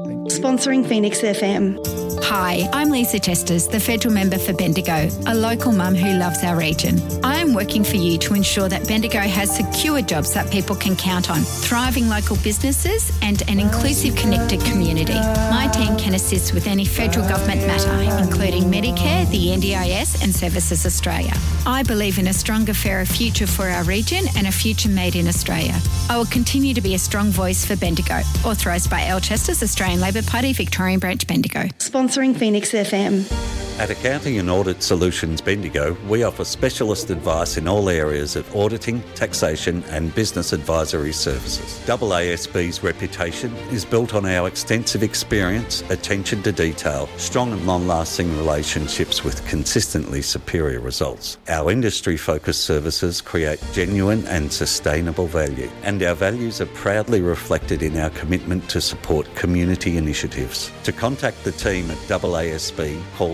Thank you. Sponsoring Phoenix FM. Hi, I'm Lisa Chesters, the federal member for Bendigo, a local mum who loves our region. I am working for you to ensure that Bendigo has secure jobs that people can count on, thriving local businesses and an inclusive, connected community. My team can assist with any federal government matter, including Medicare, the NDIS and Services Australia. I believe in a stronger, fairer future for our region and a future made in Australia. I will continue to be a strong voice for Bendigo. Authorised by L Chesters, Australian Labor Party, Victorian Branch, Bendigo. Sponsoring Phoenix FM. At Accounting and Audit Solutions Bendigo, we offer specialist advice in all areas of auditing, taxation and business advisory services. AASB's reputation is built on our extensive experience, attention to detail, strong and long-lasting relationships with consistently superior results. Our industry-focused services create genuine and sustainable value, and our values are proudly reflected in our commitment to support community initiatives. To contact the team at AASB, call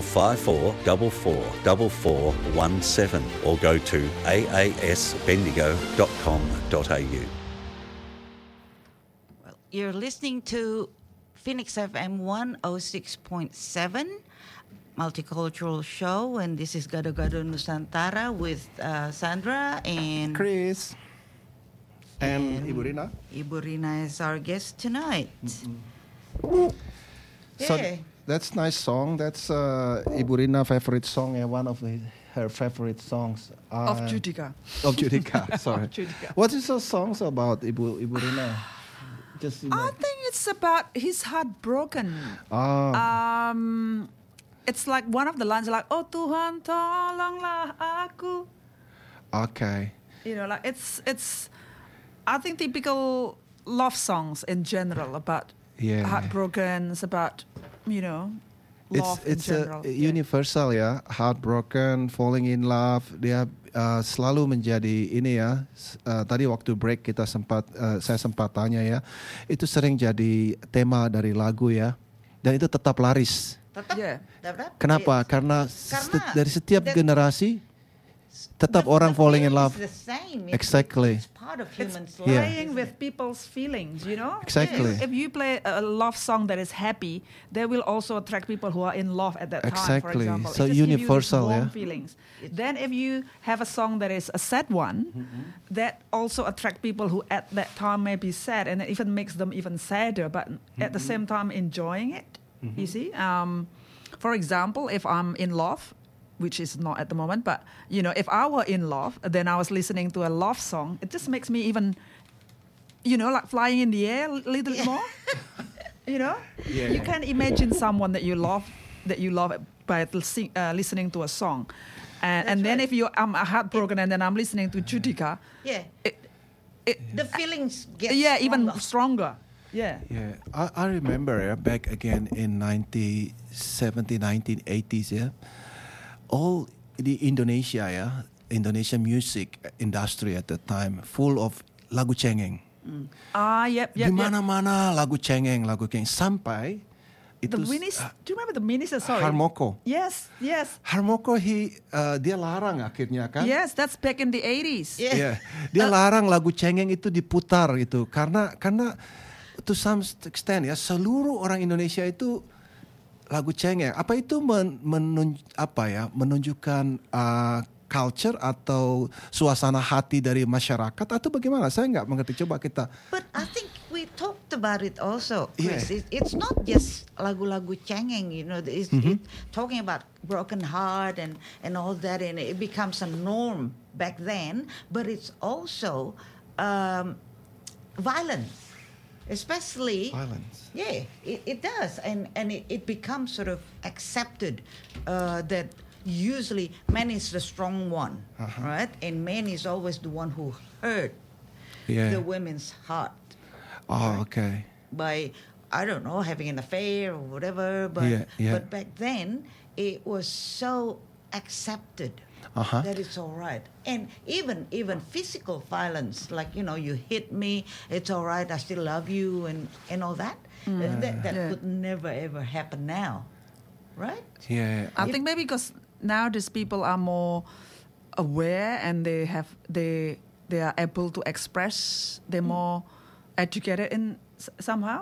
54444417 or go to aasbendigo.com.au. Well, you're listening to Phoenix FM 106.7 multicultural show, and this is Gado Gado Nusantara with Sandra and Chris. And Ibu Rina. Ibu Rina is our guest tonight. So Yeah. that's nice song. That's Ibu Rina favorite song and one of her favorite songs. Of Judika. Of Judika, sorry. Judika. What is the songs about Ibu Rina? Just I think it's about his heart broken. It's like one of the lines like, "Oh Tuhan, tolonglah aku." Okay. You know, like it's. I think typical love songs in general about heartbroken. It's about love in general. It's universal ya, heartbroken, falling in love. Dia selalu menjadi ini ya. Tadi waktu break saya sempat tanya ya. Itu sering jadi tema dari lagu ya. Dan itu tetap laris. Kenapa? Karena dari setiap generasi tetap orang falling in love. Exactly. It's part of humans' life. Playing with people's feelings, you know? Exactly. If you play a love song that is happy, they will also attract people who are in love at that time, for example. So it just universal, gives you yeah. warm feelings. Then if you have a song that is a sad one, that also attract people who at that time may be sad, and it even makes them even sadder, but at the same time enjoying it, you see? For example, if I'm in love, which is not at the moment, but if I were in love, then I was listening to a love song, it just makes me even, like flying in the air a little bit more. You can imagine someone that you love by listening to a song, and then if I'm heartbroken and then I'm listening to Judika, the feelings get even stronger. Yeah. I remember back again in 1980s, all the Indonesia music industry at the time full of lagu cengeng. Di mana-mana lagu cengeng. Sampai itu do you remember the minister? Sorry. Harmoko. Yes. Harmoko dia larang akhirnya kan? Yes, that's back in the 80s. Yeah. Dia larang lagu cengeng itu diputar gitu karena to some extent ya seluruh orang Indonesia itu lagu cengeng. Apa itu menunjukkan culture atau suasana hati dari masyarakat atau bagaimana? Saya nggak mengerti. Coba kita. But I think we talked about it also, Chris. Yeah. It's not just lagu-lagu cengeng, it's talking about broken heart and all that, and it becomes a norm back then. But it's also violence. Especially violence. Yeah, it does, and it becomes sort of accepted that usually man is the strong one, right? And man is always the one who hurt the women's heart. Oh, okay. By having an affair or whatever, but back then it was so accepted. That it's all right. And even physical violence, like, you hit me, it's all right, I still love you, and all that. That would never, ever happen now. Right? Yeah. I think maybe because nowadays people are more aware and they are able to express, they're more educated in somehow.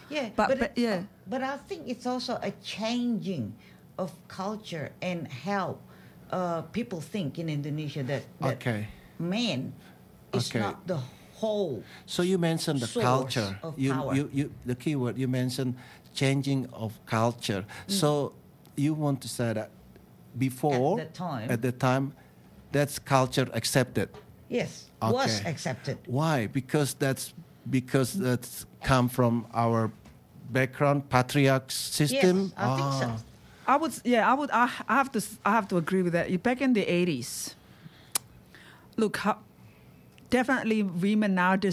Yeah, but yeah. But I think it's also a changing of culture and how people think in Indonesia that man is not the whole. So you mentioned the culture. Of power. You the key word you mentioned changing of culture. So you want to say that before at the time that's culture accepted. Yes, was accepted. Why? Because that's come from our background patriarch system. Yes, I think so. I have to agree with that. Back in the 80s, look, definitely women nowadays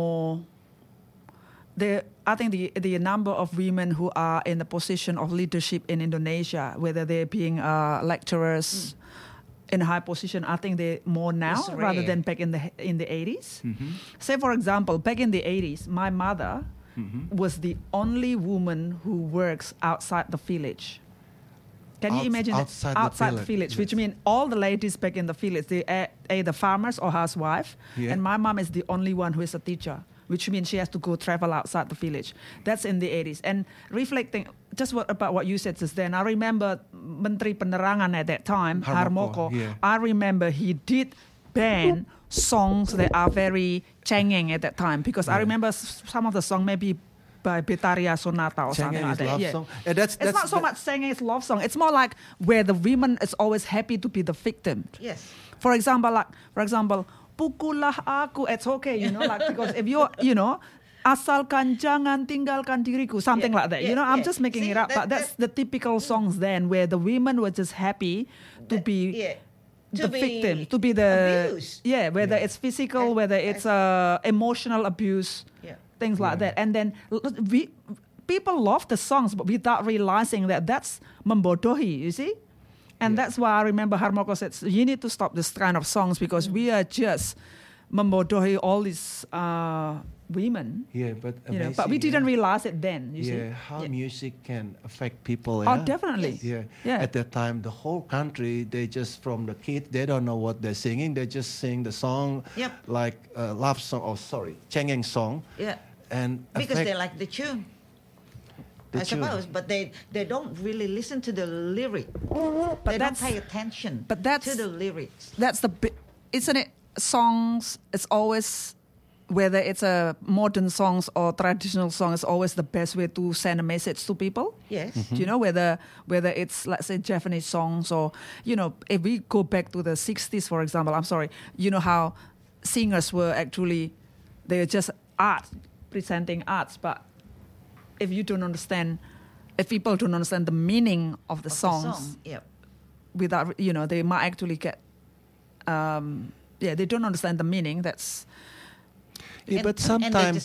I think the number of women who are in the position of leadership in Indonesia, whether they're being lecturers in a high position, I think they're more now rather than back in the 80s. Say, for example, back in the 80s, my mother was the only woman who works outside the village. Can you imagine outside the village, which means all the ladies back in the village, they are either farmers or housewife, and my mom is the only one who is a teacher, which means she has to go travel outside the village. That's in the 80s. And reflecting just about what you said just then, I remember Menteri Penerangan at that time, Harmoko. I remember he did ban songs that are very cengeng at that time, because I remember some of the songs maybe by Betaria Sonata or something like that. Song. It's not so much singing, it's love song. It's more like where the woman is always happy to be the victim. Yes. For example, pukullah aku, it's okay, because if you're, asalkan jangan tinggalkan diriku, something like that. I'm just making it up, but that's the typical songs then, where the women were just happy to be the victim, to be the abused. Whether it's physical, whether it's emotional abuse. Things like that. And then people love the songs, but without realizing that that's membodohi, you see? And that's why I remember Harmoko said, you need to stop this kind of songs, because we are just membodohi all these women. Yeah, but but we didn't realize it then, you see? How music can affect people. Oh, definitely. At that time, the whole country, they just, from the kids, they don't know what they're singing. They just sing the song, like love song, cengeng song. Yeah. And because they like the tune. I suppose, but they don't really listen to the lyric. But they don't pay attention to the lyrics. That's isn't it? Songs, it's always, whether it's a modern songs or traditional song, it's always the best way to send a message to people. Yes. Whether it's, let's say, Japanese songs, or, if we go back to the 60s, for example, how singers were actually, they were just presenting arts, but if people don't understand the meaning of the songs, without, they might actually get, they don't understand the meaning. That's but sometimes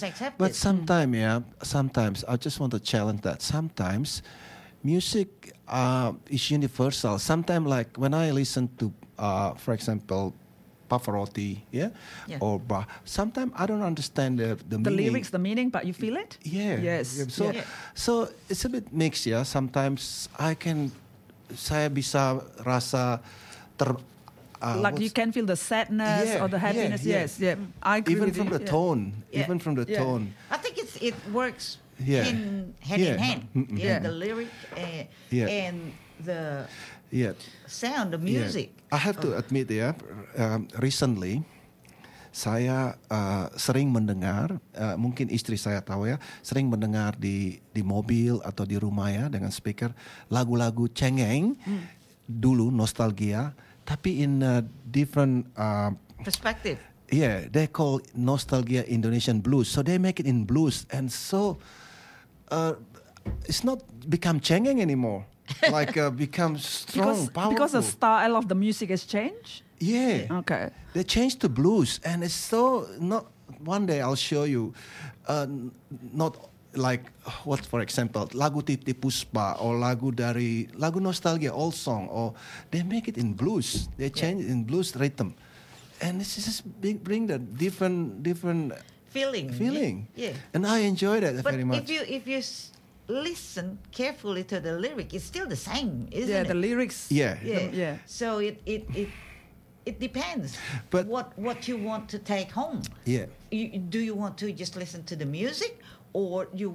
I just want to challenge that. Sometimes music is universal. Sometimes, like when I listen to, for example, Pavarotti, or Bach. Sometimes I don't understand the meaning. Lyrics, the meaning, but you feel it? Yeah. Yes. So it's a bit mixed, Sometimes saya bisa rasa you can feel the sadness or the happiness. Yes. I agree even with from you. the tone. Even from the tone. I think it works hand in hand. The lyric and the sound, the music. I have to admit recently saya sering mendengar, mungkin istri saya tahu sering mendengar di mobil atau di rumah dengan speaker lagu-lagu cengeng dulu, nostalgia, tapi in a different perspective. Yeah, they call nostalgia Indonesian blues. So they make it in blues, and so it's not become cengeng anymore. Like become strong, powerful. Because the style of the music has changed? Yeah. Okay. They changed to blues, and it's so not. One day I'll show you, not like what, for example, lagu Titi Puspa or lagu nostalgia, old song, or they make it in blues. They change it in blues rhythm, and it's just bring the different feeling. Yeah. And I enjoy that very much. But if you listen carefully to the lyric, it's still the same, isn't it? Yeah, the lyrics. Yeah. So it depends. But what you want to take home. Yeah. Do you want to just listen to the music, or you want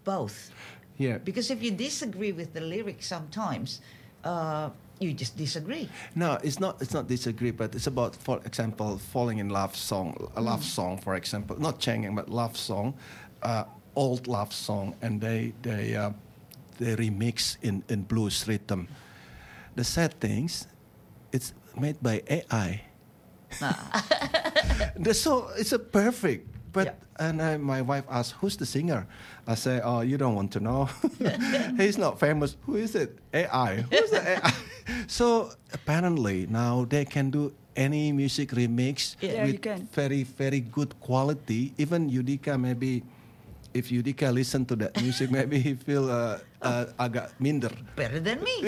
both. Yeah. Because if you disagree with the lyrics sometimes, you just disagree. No, it's not disagree, but it's about, for example, falling in love song, a love song, for example, not Chengeng, but love song, old love song, and they remix in blues rhythm. The sad things, it's made by AI. The song is a perfect. But and my wife asked, "Who's the singer?" I say, "Oh, you don't want to know. He's not famous. Who is it? AI. Who's the AI?" So apparently now they can do any music remix with very, very good quality. Even Yudika, maybe if Yudika listen to that music, maybe he feel agak minder. Better than me.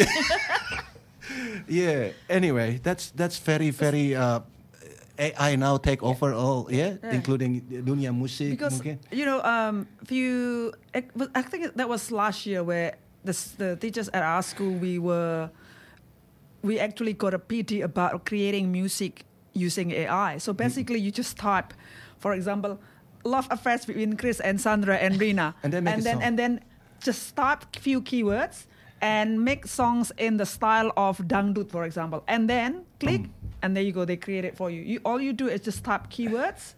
Yeah. Anyway, that's very, very. AI now take over all, including dunia musik. Because I think that was last year where the teachers at our school we actually got a PT about creating music using AI. So basically, you just type, for example, love affairs between Chris and Sandra and Rina, and then just type a few keywords and make songs in the style of dangdut, for example, and then click. And there you go, they create it for you. All you do is just type keywords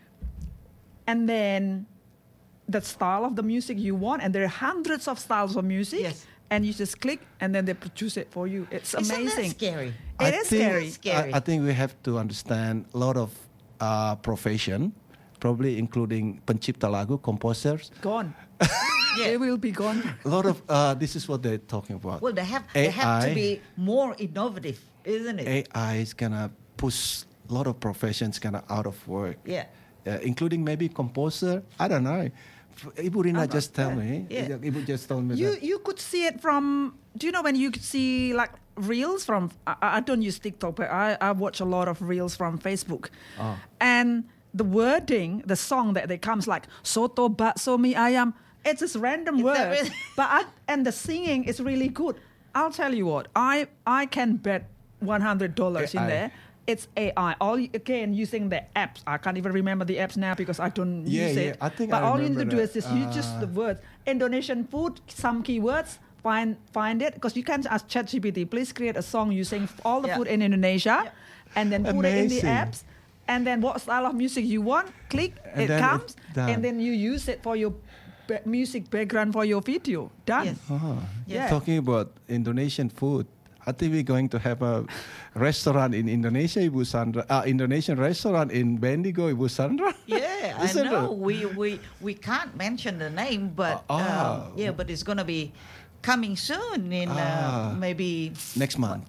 and then the style of the music you want. And there are hundreds of styles of music. Yes. And you just click and then they produce it for you. It's amazing. Isn't that scary? It is scary. I think we have to understand a lot of profession, probably including pencipta lagu, composers. Gone. They will be gone. A lot of, this is what they're talking about. Well, they have to be more innovative. Isn't it? AI is gonna push a lot of professions out of work. Yeah. Including maybe composer. I don't know. Ibu Rina just tell me. Yeah. Ibu just told me You could see it from. Do you know when you could see like reels from? I don't use TikTok, but I watch a lot of reels from Facebook. Oh. And the wording, the song that they comes like soto bakso mie ayam. It's just random words, really? And the singing is really good. I'll tell you what. I can bet $100 in there. It's AI. Again, using the apps. I can't even remember the apps now because I don't use it. I think but I all you need to do that. is just use just the words. Indonesian food, some keywords, find it. Because you can ask ChatGPT, please create a song using all the food in Indonesia and then put it in the apps. And then what style of music you want, click, it comes. And then you use it for your music background for your video. Done. Yes. Talking about Indonesian food, I think we're going to have a restaurant in Indonesia, Ibu Sandra. Indonesian restaurant in Bendigo, Ibu Sandra. Yeah, I know. We can't mention the name, but but it's going to be coming soon in maybe next month.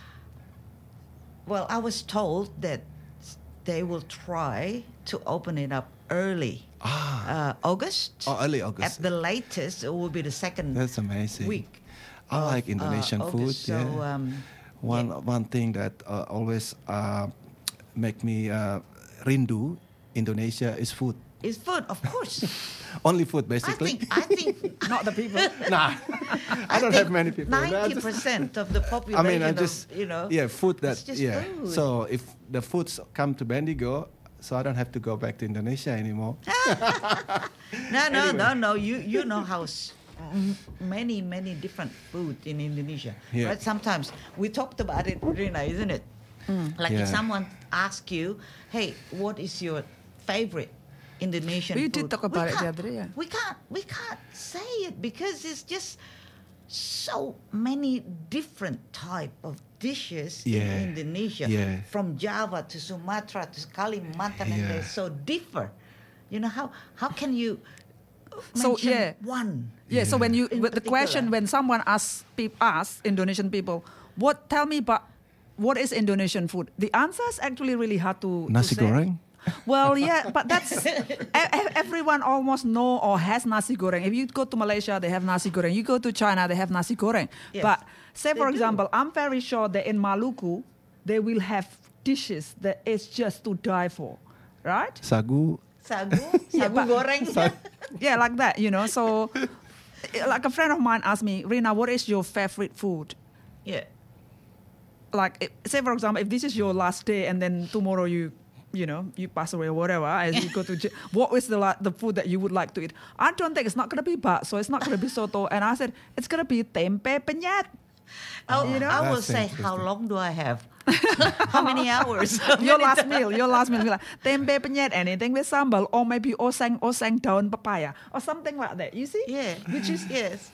Well, I was told that they will try to open it up early. August. Oh, early August. At the latest, it will be the second. That's amazing. Week. I like Indonesian food. August, so, one thing that always make me rindu Indonesia is food. It's food, of course. Only food, basically. I think not the people. Nah, I don't have many people. 90% of the population. I mean, I just food that it's just food. So if the foods come to Bendigo, so I don't have to go back to Indonesia anymore. No. You know how many different food in Indonesia. Yeah. Right? Sometimes we talked about it, Rina, isn't it? If someone asks you, hey, what is your favorite Indonesian food? We did talk about it the other day. We can't say it because it's just so many different type of dishes in Indonesia, from Java to Sumatra to Kalimantan, and they're so different. You know how can you mention one? Yeah. So when the question when someone asks Indonesian people, tell me about what is Indonesian food? The answer is actually really hard to nasi say. goreng. Well, yeah, but that's everyone almost know or has nasi goreng. If you go to Malaysia, they have nasi goreng. You go to China, they have nasi goreng. Yes, but say, for example, I'm very sure that in Maluku, they will have dishes that is just to die for, right? Sagu goreng. Yeah, like that, So, like a friend of mine asked me, Rina, what is your favorite food? Yeah. Like, say, for example, if this is your last day and then tomorrow you you pass away or whatever, as you go to jail, what is the food that you would like to eat? I don't think it's not going to be bakso, it's not going to be soto. And I said, it's going to be tempe penyet. I will say, how long do I have? How many hours? Your last meal. Like, tempe penyet, anything with sambal, or maybe oseng daun papaya, or something like that. You see? Yeah, which is, yes.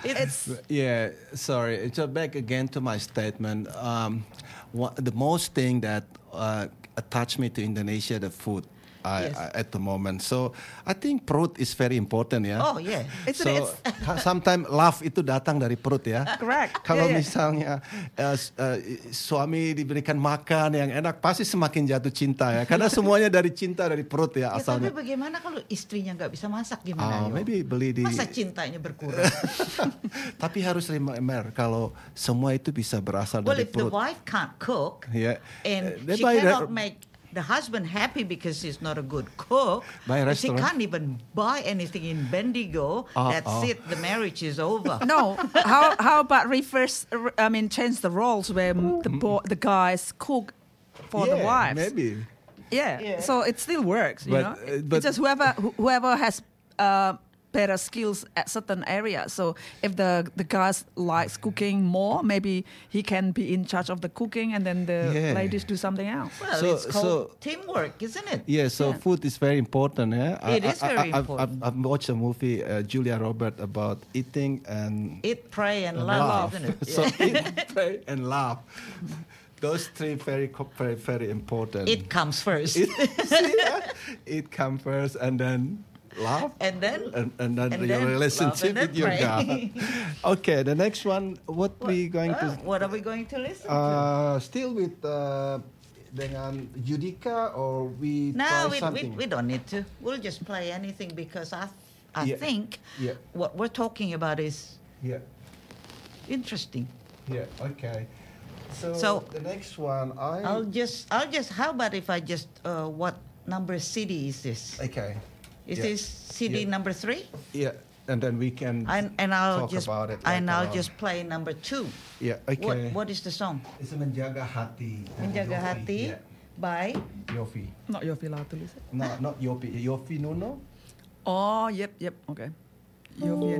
Sorry. So back again to my statement. The most thing that attached me to Indonesia, the food. At the moment. So I think perut is very important ya. Oh yeah. Sometimes love itu datang dari perut ya. Correct. Kalau misalnya suami diberikan makan yang enak pasti semakin jatuh cinta ya. Karena semuanya dari cinta dari perut ya asalnya. Tapi bagaimana kalau istrinya nggak bisa masak gimana? Maybe beli di. Masa cintanya berkurang? Tapi harus remember kalau semua itu bisa berasal dari perut. Well, if the wife can't cook and she cannot make the husband happy because he's not a good cook, she can't even buy anything in Bendigo. That's it. The marriage is over. No. How about change the roles where the guys cook for the wives? Maybe. Yeah. So it still works. But it's just whoever has better skills at certain areas. So if the guys likes cooking more, maybe he can be in charge of the cooking, and then the ladies do something else. Well, it's called teamwork, isn't it? Yeah. So food is very important. Yeah. It is very important. I've watched a movie, Julia Roberts, about eating and eat, pray, and love, isn't it? So eat, pray, and love. Those three very, very important. It comes first. It comes first, and then love, and then your relationship with your God. Okay, the next one. What are we going to listen to? Still with dengan Judika, or we try something? we don't need to. We'll just play anything because I think what we're talking about is interesting. Yeah. Okay. So the next one, I'll just. How about if I just what number city is this? Okay. Is this CD number 3? Yeah, and then we can I'll talk about it. And I'll just play number 2. Yeah, okay. What is the song? It's Menjaga Hati. Menjaga Hati by Yofi. Not Yofi Latulisa. No, not Yofi. Yofi Nuno. Oh, yep. Okay. Yofi.